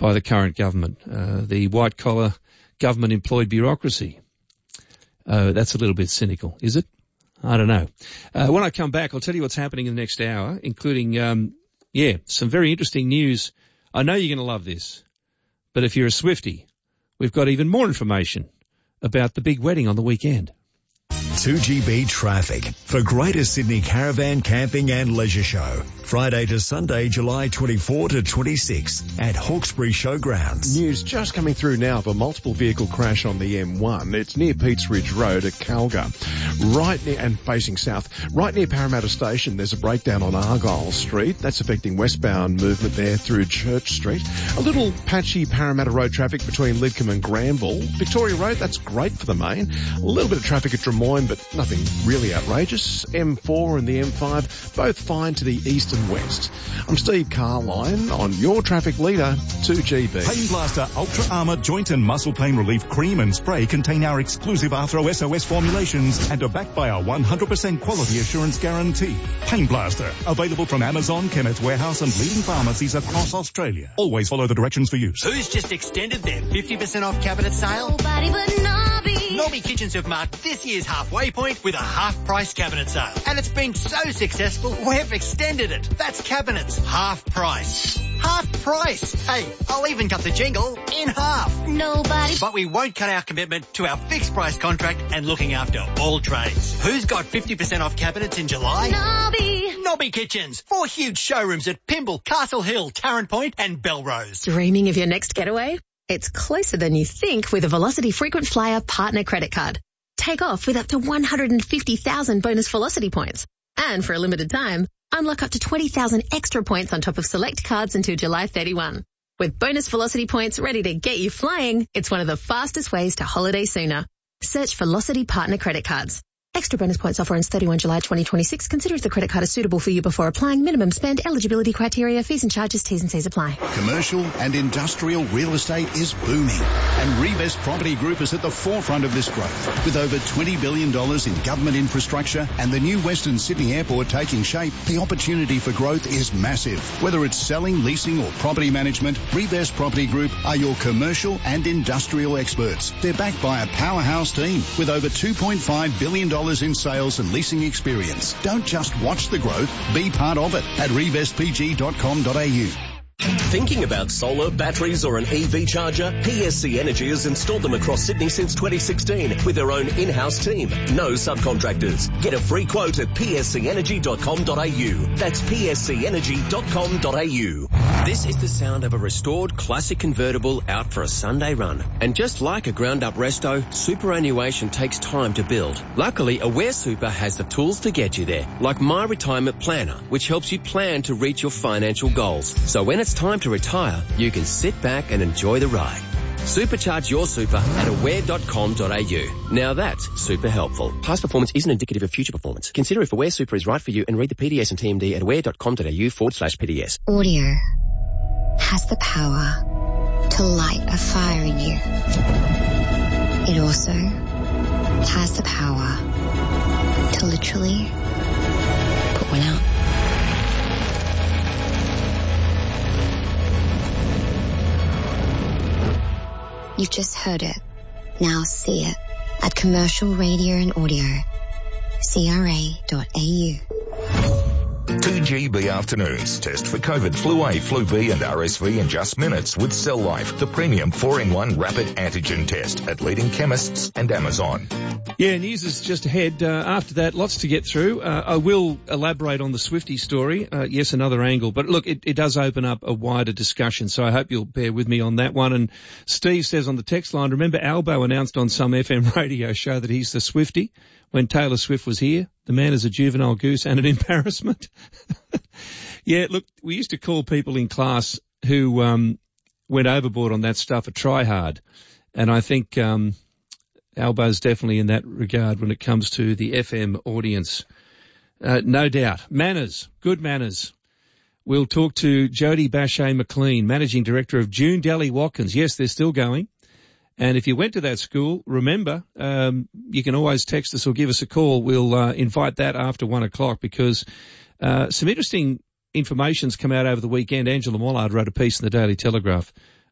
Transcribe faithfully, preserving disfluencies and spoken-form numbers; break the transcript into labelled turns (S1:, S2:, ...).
S1: by the current government, uh, the white-collar government-employed bureaucracy. Uh, that's a little bit cynical, is it? I don't know. Uh, when I come back, I'll tell you what's happening in the next hour, including, um, yeah, some very interesting news. I know you're going to love this, but if you're a Swiftie, we've got even more information about the big wedding on the weekend.
S2: two G B traffic for Greater Sydney Caravan Camping and Leisure Show. Friday to Sunday, July twenty-fourth to twenty-sixth at Hawkesbury Showgrounds.
S3: News just coming through now of a multiple vehicle crash on the M one. It's near Peats Ridge Road at Calga. Right near, and facing south, right near Parramatta Station, there's a breakdown on Argyle Street. That's affecting westbound movement there through Church Street. A little patchy Parramatta Road traffic between Lidcombe and Granville. Victoria Road, that's great for the main. A little bit of traffic at Drummoyne, but nothing really outrageous. M four and the M five, both fine to the east and west. I'm Steve Carline on your traffic leader, two G B.
S4: Pain Blaster Ultra Armour Joint and Muscle Pain Relief Cream and Spray contain our exclusive Arthro S O S formulations and are backed by our one hundred percent quality assurance guarantee. Pain Blaster, available from Amazon, Chemist Warehouse and leading pharmacies across Australia. Always follow the directions for use.
S5: Who's just extended their fifty percent off cabinet sale?
S6: Nobody but Nobby.
S5: Nobby Kitchens have marked this year's halfway point with a half-price cabinet sale. And it's been so successful, we've extended it. That's cabinets, half price. Half price. Hey, I'll even cut the jingle in half.
S6: Nobody.
S5: But we won't cut our commitment to our fixed price contract and looking after all trades. Who's got fifty percent off cabinets in July?
S6: Nobby.
S5: Nobby Kitchens. Four huge showrooms at Pymble, Castle Hill, Tarrant Point and Belrose.
S7: Dreaming of your next getaway? It's closer than you think with a Velocity Frequent Flyer Partner Credit Card. Take off with up to one hundred fifty thousand bonus Velocity points. And for a limited time, unlock up to twenty thousand extra points on top of select cards until July thirty-first. With bonus Velocity points ready to get you flying, it's one of the fastest ways to holiday sooner. Search Velocity Partner Credit Cards. Extra bonus points offer ends thirty-first of July twenty twenty-six. Consider if the credit card is suitable for you before applying. Minimum spend, eligibility criteria, fees and charges, T's and C's apply.
S8: Commercial and industrial real estate is booming, and Revest Property Group is at the forefront of this growth. With over twenty billion dollars in government infrastructure and the new Western Sydney Airport taking shape, the opportunity for growth is massive. Whether it's selling, leasing or property management, Revest Property Group are your commercial and industrial experts. They're backed by a powerhouse team with over two point five billion dollars in sales and leasing experience. Don't just watch the growth, be part of it at revest p g dot com dot a u.
S9: Thinking about solar, batteries or an E V charger? P S C Energy has installed them across Sydney since twenty sixteen with their own in-house team. No subcontractors. Get a free quote at p s c energy dot com dot a u. That's p s c energy dot com dot a u.
S10: This is the sound of a restored classic convertible out for a Sunday run. And just like a ground-up resto, superannuation takes time to build. Luckily, Aware Super has the tools to get you there, like My Retirement Planner, which helps you plan to reach your financial goals. So when it's time to retire, you can sit back and enjoy the ride. Supercharge your super at aware dot com dot a u. Now that's super helpful. Past performance isn't indicative of future performance. Consider if Aware Super is right for you and read the P D S and T M D at aware dot com dot a u forward slash P D S.
S11: Audio has the power to light a fire in you. It also has the power to literally put one out. You've just heard it. Now see it at Commercial Radio and Audio, c r a dot a u.
S12: two G B afternoons. Test for COVID, flu A, flu B and R S V in just minutes with Cell Life, the premium four in one rapid antigen test at leading chemists and Amazon.
S1: Yeah, news is just ahead. Uh, after that, lots to get through. Uh, I will elaborate on the Swiftie story. Uh, yes, another angle. But look, it, it does open up a wider discussion, so I hope you'll bear with me on that one. And Steve says on the text line, remember Albo announced on some F M radio show that he's the Swiftie when Taylor Swift was here? The man is a juvenile goose and an embarrassment. Yeah, look, we used to call people in class who um, went overboard on that stuff a tryhard. And I think... Um, Albo's definitely in that regard when it comes to the F M audience. Uh, no doubt. Manners, good manners. We'll talk to Jody Bache McLean, Managing Director of June Deli Watkins. Yes, they're still going. And if you went to that school, remember, um, you can always text us or give us a call. We'll uh, invite that after one o'clock because uh, some interesting information's come out over the weekend. Angela Mollard wrote a piece in the Daily Telegraph